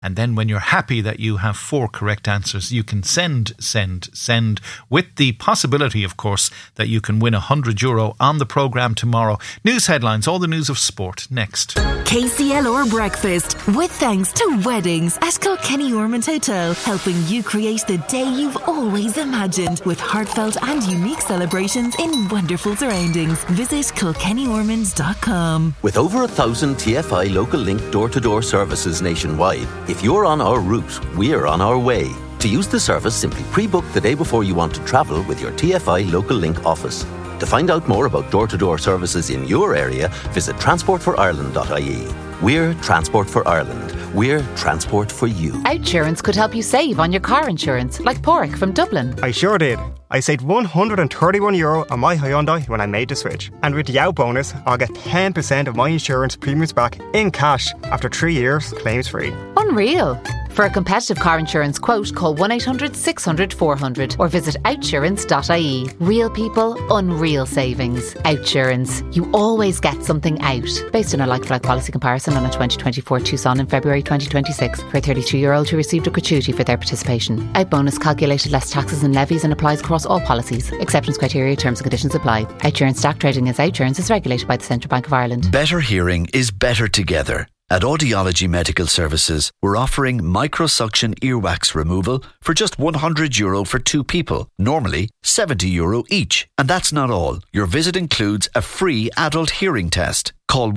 And then when you're happy that you have 4 correct answers, you can send, with the possibility, of course, that you can win €100 on the programme tomorrow. News headlines, all the news of sport, next. KCLR Breakfast, with thanks to Weddings at Kilkenny Ormond Hotel, helping you create the day you've always imagined, with heartfelt and unique celebrations in wonderful surroundings. Visit KilkennyOrmonds.com. With over 1,000 TFI Local Link door-to-door services nationwide, if you're on our route, we're on our way. To use the service, simply pre-book the day before you want to travel with your TFI Local Link office. To find out more about door-to-door services in your area, visit transportforireland.ie. We're Transport for Ireland. We're transport for you. Outsurance could help you save on your car insurance, like Porrick from Dublin. I sure did. I saved €131 on my Hyundai when I made the switch. And with the out bonus, I'll get 10% of my insurance premiums back in cash after 3 years, claims free. Unreal. For a competitive car insurance quote, call 1-800-600-400 or visit outsurance.ie. Real people, unreal savings. Outsurance. You always get something out. Based on a like-for-like policy comparison on a 2024 Tucson in February 2026 for a 32-year-old who received a gratuity for their participation. Out bonus calculated less taxes and levies and applies across all policies. Acceptance criteria, terms and conditions apply. Outsurance stack trading as Outsurance is regulated by the Central Bank of Ireland. Better hearing is better together. At Audiology Medical Services, we're offering microsuction earwax removal for just €100 for 2 people, normally €70 each. And that's not all. Your visit includes a free adult hearing test. Call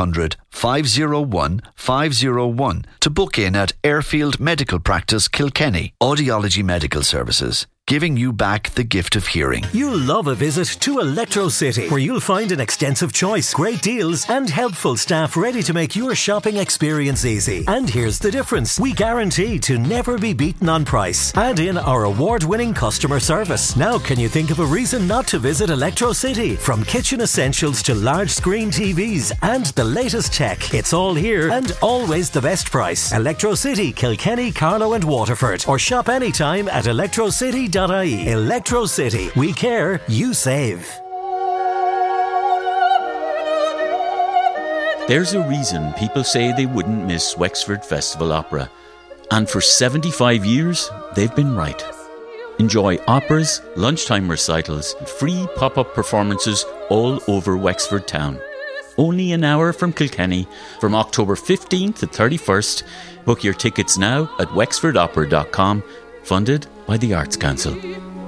1-800-501-501 to book in at Airfield Medical Practice, Kilkenny. Audiology Medical Services, giving you back the gift of hearing. You'll love a visit to Electro City, where you'll find an extensive choice, great deals and helpful staff ready to make your shopping experience easy. And here's the difference. We guarantee to never be beaten on price. Add in our award-winning customer service. Now can you think of a reason not to visit Electro City? From kitchen essentials to large screen TVs and the latest tech, it's all here and always the best price. Electro City, Kilkenny, Carlow and Waterford. Or shop anytime at electrocity.ie. Electro City. We care, you save. There's a reason people say they wouldn't miss Wexford Festival Opera. And for 75 years, they've been right. Enjoy operas, lunchtime recitals, and free pop-up performances all over Wexford town. Only an hour from Kilkenny, from October 15th to 31st. Book your tickets now at wexfordopera.com. Funded by the Arts Council.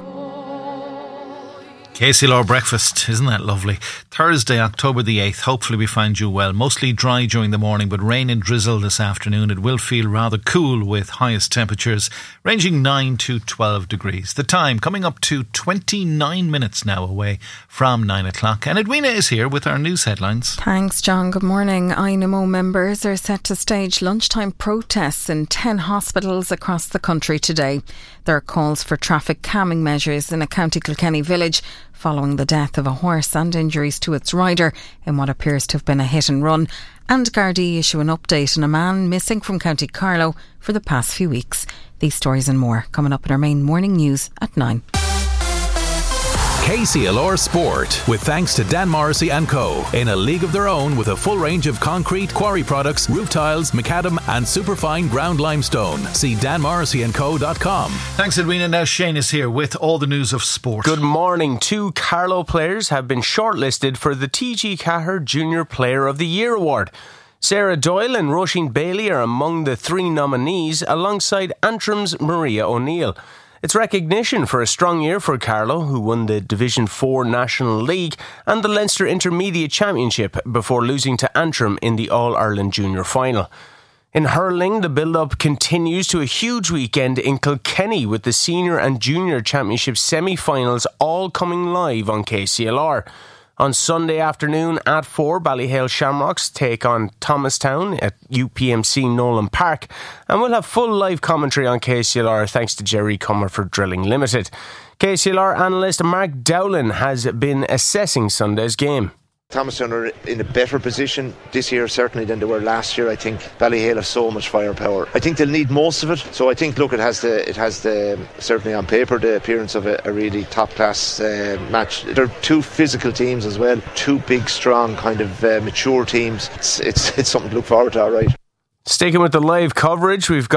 KCLR Breakfast, isn't that lovely? Thursday, October the 8th. Hopefully we find you well. Mostly dry during the morning, but rain and drizzle this afternoon. It will feel rather cool with highest temperatures ranging 9 to 12 degrees. The time coming up to 29 minutes now away from 9 o'clock. And Edwina is here with our news headlines. Thanks, John. Good morning. INMO members are set to stage lunchtime protests in 10 hospitals across the country today. There are calls for traffic calming measures in a County Kilkenny village following the death of a horse and injuries to its rider in what appears to have been a hit and run. And Gardaí issue an update on a man missing from County Carlow for the past few weeks. These stories and more coming up in our main morning news at 9. KCLR Sport, with thanks to Dan Morrissey & Co. In a league of their own with a full range of concrete, quarry products, roof tiles, macadam and superfine ground limestone. See danmorrisseyandco.com. Thanks, Edwina. Now Shane is here with all the news of sport. Good morning. 2 Carlow players have been shortlisted for the TG Cahir Junior Player of the Year award. Sarah Doyle and Roisin Bailey are among the 3 nominees, alongside Antrim's Maria O'Neill. It's recognition for a strong year for Carlow, who won the Division 4 National League and the Leinster Intermediate Championship before losing to Antrim in the All-Ireland Junior Final. In hurling, the build-up continues to a huge weekend in Kilkenny, with the Senior and Junior Championship semi-finals all coming live on KCLR. On Sunday afternoon at 4, Ballyhale Shamrocks take on Thomastown at UPMC Nolan Park, and we'll have full live commentary on KCLR thanks to Jerry Comerford Drilling Limited. KCLR analyst Mark Dowling has been assessing Sunday's game. Thomastown are in a better position this year certainly than they were last year. I think Ballyhale have so much firepower. I think they'll need most of it. So I think, look, it has the certainly on paper the appearance of a really top class match. They're 2 physical teams as well, 2 big, strong, kind of mature teams. It's something to look forward to, all right. Sticking with the live coverage, we've got